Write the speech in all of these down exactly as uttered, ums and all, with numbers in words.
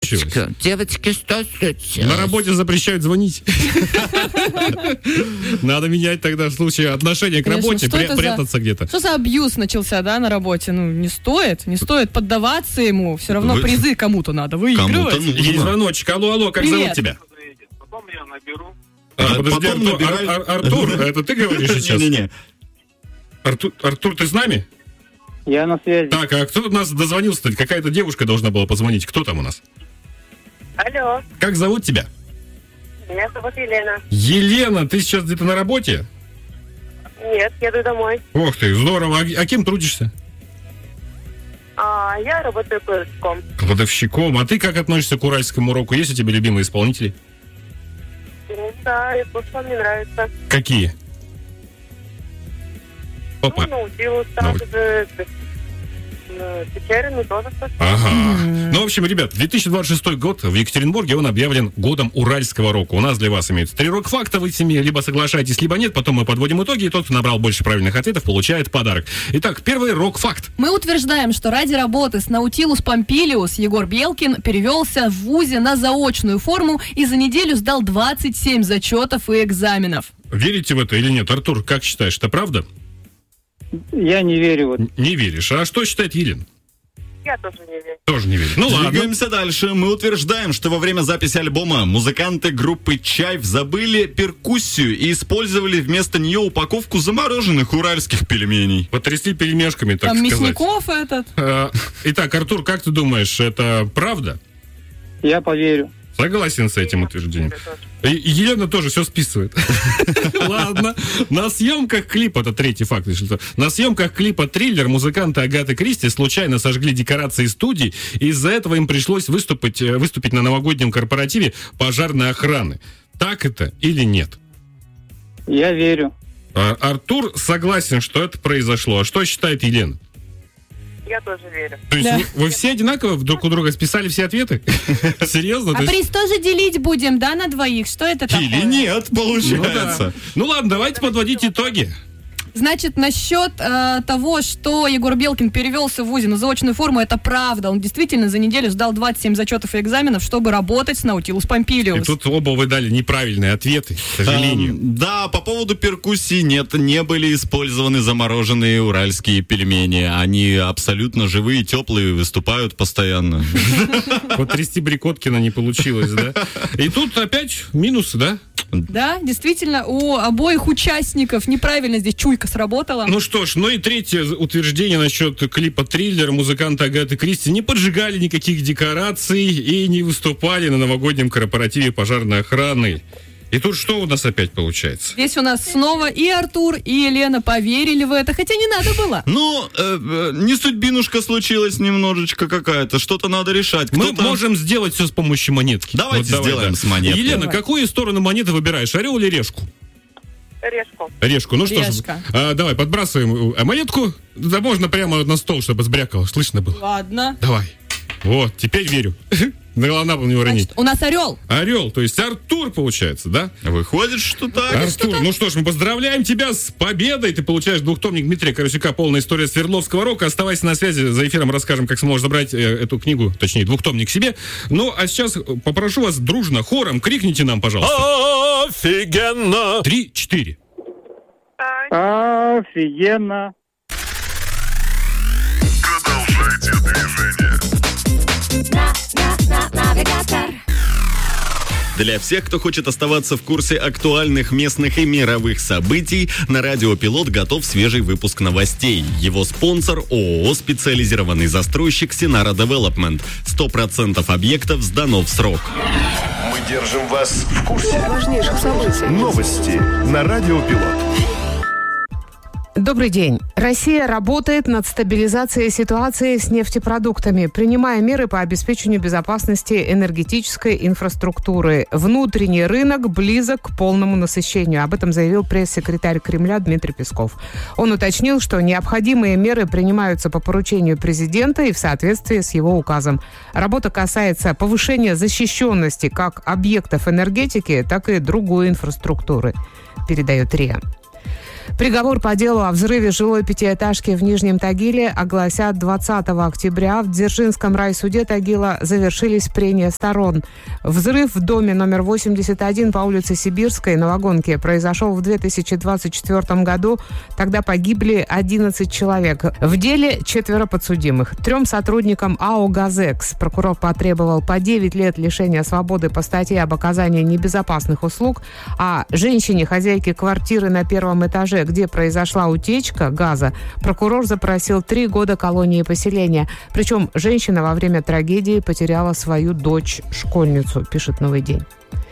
случилось? Девочки, девочки, что случилось? На работе запрещают звонить. Надо менять тогда в случае отношения к работе, прятаться где-то. Что за абьюз начался, да, на работе? Ну, не стоит, не стоит поддаваться ему. Все равно призы кому-то надо выигрывать. Есть звоночек. Алло, алло, как зовут тебя? Потом я наберу. Подожди, Артур, это ты говоришь сейчас? Не-не-не. Артур, ты с нами? Я на связи. Так, а кто у нас дозвонился-то? Какая-то девушка должна была позвонить. Кто там у нас? Алло. Как зовут тебя? Меня зовут Елена. Елена, ты сейчас где-то на работе? Нет, еду домой. Ох ты, здорово. А, а кем трудишься? А, я работаю кладовщиком. Кладовщиком. А ты как относишься к уральскому року? Есть у тебя любимые исполнители? Ну, да, и слушала, мне нравится. Какие? Опа. Ну, научилась также. Печерину тоже. Ага. Mm-hmm. Ну, в общем, ребят, две тысячи двадцать шестой год в Екатеринбурге, он объявлен годом уральского рока. У нас для вас имеются три рок-факта, вы с ними либо соглашаетесь, либо нет. Потом мы подводим итоги, и тот, кто набрал больше правильных ответов, получает подарок. Итак, первый рок-факт. Мы утверждаем, что ради работы с Наутилус Помпилиус Егор Белкин перевелся в вузе на заочную форму и за неделю сдал двадцать семь зачетов и экзаменов. Верите в это или нет? Артур, как считаешь, это правда? Я не верю в это. Не веришь. А что считает Елена? Я тоже не верю. Тоже не верю. Ну ладно. Двигаемся дальше. Мы утверждаем, что во время записи альбома музыканты группы «Чайф» забыли перкуссию и использовали вместо нее упаковку замороженных уральских пельменей. Потрясли пельмешками, так Там сказать. Мясников этот. А, итак, Артур, как ты думаешь, это правда? Я поверю. Согласен с этим утверждением. И Елена тоже все списывает. Ладно. На съемках клипа, это третий факт, если что. На съемках клипа «Триллер» музыканты Агаты Кристи случайно сожгли декорации студии, и из-за этого им пришлось выступить, выступить на новогоднем корпоративе пожарной охраны. Так это или нет? Я верю. А, Артур согласен, что это произошло. А что считает Елена? Я тоже верю. То есть Да. вы, вы все одинаково друг у друга списали все ответы? Серьезно? А То есть- приз тоже делить будем, да, на двоих? Что это такое? Или нет, Ну, получается. да. Ну ладно, давайте подводить итоги. Значит, насчет э, того, что Егор Белкин перевелся в вузе на заочную форму, это правда. Он действительно за неделю сдал двадцать семь зачетов и экзаменов, чтобы работать с Наутилус И Помпилиус. тут оба вы дали неправильные ответы, к сожалению. Эм, да, по поводу перкуссии нет, не были использованы замороженные уральские пельмени. Они абсолютно живые, теплые, выступают постоянно. Вот трясти Брикоткина не получилось, да? И тут опять минусы, да? Да, действительно, у обоих участников неправильно здесь чуйка сработала. Ну что ж, ну и третье утверждение насчет клипа «Триллер». Музыканты Агаты Кристи не поджигали никаких декораций и не выступали на новогоднем корпоративе пожарной охраны. И тут что у нас опять получается? Здесь у нас снова и Артур, и Елена поверили в это, хотя не надо было. Ну, э, э, не судьбинушка случилась немножечко какая-то, что-то надо решать. Мы Кто-то... можем сделать все с помощью монетки. Давайте Вот давай, сделаем да. с монеткой. Елена, Давай. какую сторону монеты выбираешь, орел или решку? Решку. Решку. Ну что ж, Решка. а, давай, подбрасываем а, монетку. Да можно прямо на стол, чтобы сбрякало. Слышно было? Ладно. Давай. Вот, теперь верю. На был не уронить. Значит, у нас орел. Орел, то есть Артур получается, да? Выходит, что так. Артур, ну что ж, мы поздравляем тебя с победой. Ты получаешь двухтомник Дмитрия Коросюка «Полная история Свердловского рока». Оставайся на связи, за эфиром расскажем, как сможешь забрать э, эту книгу, точнее, двухтомник себе. Ну, а сейчас попрошу вас дружно, хором, крикните нам, пожалуйста. Офигенно! Три, четыре. Офигенно. Продолжайте движение. Для всех, кто хочет оставаться в курсе актуальных местных и мировых событий, на Радио Пилот готов свежий выпуск новостей. Его спонсор ООО «Специализированный застройщик Синара Девелопмент». сто процентов объектов сдано в срок. Мы держим вас в курсе важнейших событий. новости на Радио Пилот. Добрый день. Россия работает над стабилизацией ситуации с нефтепродуктами, принимая меры по обеспечению безопасности энергетической инфраструктуры. Внутренний рынок близок к полному насыщению. Об этом заявил пресс-секретарь Кремля Дмитрий Песков. Он уточнил, что необходимые меры принимаются по поручению президента и в соответствии с его указом. Работа касается повышения защищенности как объектов энергетики, так и другой инфраструктуры, передает РИА. Приговор по делу о взрыве жилой пятиэтажки в Нижнем Тагиле огласят двадцатого октября. В Дзержинском райсуде Тагила завершились прения сторон. Взрыв в доме номер восемьдесят один по улице Сибирской на Вагонке произошел в две тысячи двадцать четвёртом году. Тогда погибли одиннадцать человек. В деле четверо подсудимых. Трем сотрудникам АО «Газекс» прокурор потребовал по девять лет лишения свободы по статье об оказании небезопасных услуг, а женщине, хозяйке квартиры на первом этаже, где произошла утечка газа, прокурор запросил три года колонии поселения. Причем женщина во время трагедии потеряла свою дочь-школьницу, пишет «Новый день».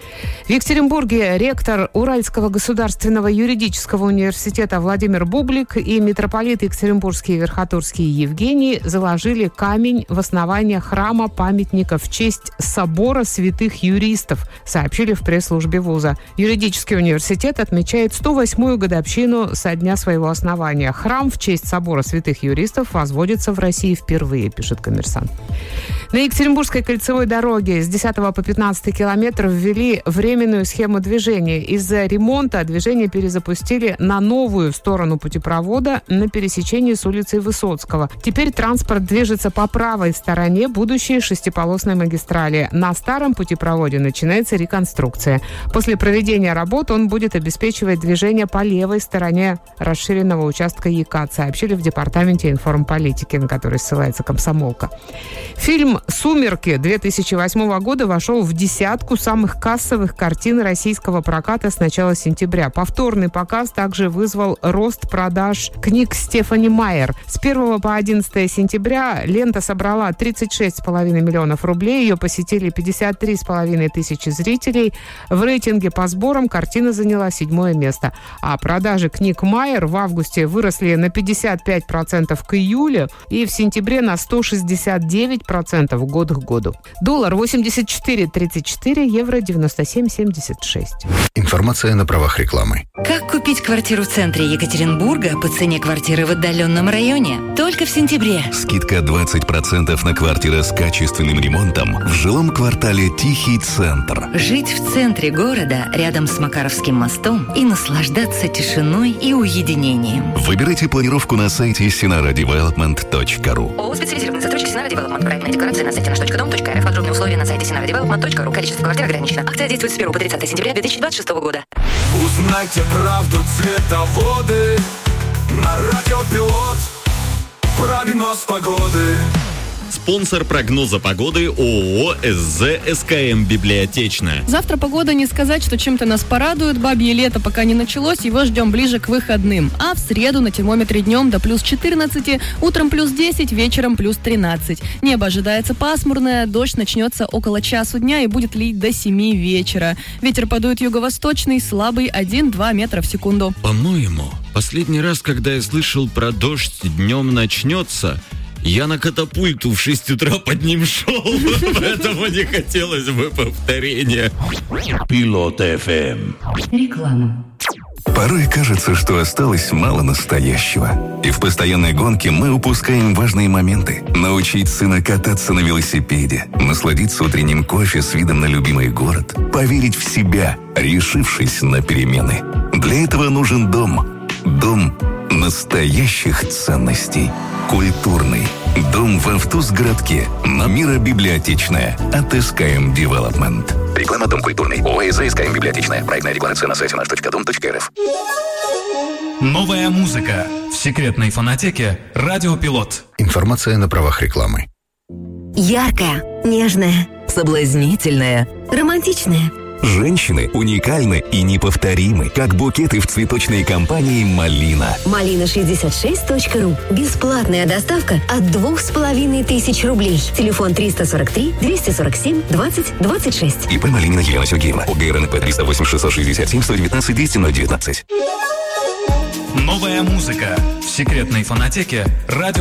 В Екатеринбурге ректор Уральского государственного юридического университета Владимир Бублик и митрополит Екатеринбургский и Верхотурский Евгений заложили камень в основание храма-памятника в честь собора святых юристов, сообщили в пресс-службе вуза. Юридический университет отмечает сто восьмую годовщину со дня своего основания. Храм в честь собора святых юристов возводится в России впервые, пишет «Коммерсант». На Екатеринбургской кольцевой дороге с десятого по пятнадцатый километр ввели временную схему движения. Из-за ремонта движение перезапустили на новую сторону путепровода на пересечении с улицей Высоцкого. Теперь транспорт движется по правой стороне будущей шестиполосной магистрали. На старом путепроводе начинается реконструкция. После проведения работ он будет обеспечивать движение по левой стороне расширенного участка ЯКАТ, сообщили в Департаменте информполитики, на который ссылается «Комсомолка». Фильм «Сумерки» две тысячи восьмого года вошел в десятку самых кассовых картин российского проката с начала сентября. Повторный показ также вызвал рост продаж книг Стефани Майер. С первого по одиннадцатое сентября лента собрала тридцать шесть целых пять десятых миллионов рублей. Ее посетили пятьдесят три с половиной тысячи зрителей. В рейтинге по сборам картина заняла седьмое место. А продажи книг Майер в августе выросли на пятьдесят пять процентов к июлю и в сентябре на сто шестьдесят девять процентов год к году. Доллар восемьдесят четыре тридцать четыре, евро девяносто семь семьдесят шесть. Информация на правах рекламы. Как купить квартиру в центре Екатеринбурга по цене квартиры в отдаленном районе? Только в сентябре. Скидка двадцать процентов на квартиры с качественным ремонтом в жилом квартале «Тихий центр». Жить в центре города, рядом с Макаровским мостом, и наслаждаться тишиной и уединением. Выбирайте планировку на сайте синара девелопмент точка ру. ООО «Специализированный застройщик Синара Девелопмент». Проектная декларация на сайте наш точка дом точка эр эф. Подробные условия на сайте синара девелопмент точка ру. Количество квартир ограничено. Акция действует с первого по тридцатое сентября две тысячи двадцать шестого года. Узнайте правду цветоводы на радио Пилот. Прогноз погоды. Спонсор прогноза погоды ООО СЗ СКМ «Библиотечная». Завтра погода, не сказать, что чем-то нас порадует. Бабье лето пока не началось, его ждем ближе к выходным. А в среду на термометре днем до плюс четырнадцать, утром плюс десять, вечером плюс тринадцать. Небо ожидается пасмурное, дождь начнется около часу дня и будет лить до семи вечера. Ветер подует юго-восточный, слабый один-два метра в секунду. По-моему, последний раз, когда я слышал про дождь днем начнется, я на катапульту в шесть утра под ним шел, поэтому не хотелось бы повторения. Пилот эф эм. Реклама. Порой кажется, что осталось мало настоящего. И в постоянной гонке мы упускаем важные моменты. Научить сына кататься на велосипеде, насладиться утренним кофе с видом на любимый город, поверить в себя, решившись на перемены. Для этого нужен дом. Дом настоящих ценностей. Культурный. Дом в Автузгородке. Номера библиотечная. От эс ка эм Development. Реклама «Дом культурный». ОАО СКМ «Библиотечная». Проектная декларация на сайте наш точка дом точка эр эф. Новая музыка в секретной фонотеке «Радио Пилот». Информация на правах рекламы. Яркая, нежная, соблазнительная, романтичная. Женщины уникальны и неповторимы, как букеты в цветочной компании «Малина». малина шестьдесят шесть точка ру. Бесплатная доставка от двух с половиной тысяч рублей. Телефон триста сорок три двести сорок семь двадцать двадцать шесть. ИП Малинина Елена Сергеевна. ОГРНП триста восемь шестьсот шестьдесят семь сто девятнадцать двести ноль девятнадцать. Новая музыка в секретной фонотеке «Радио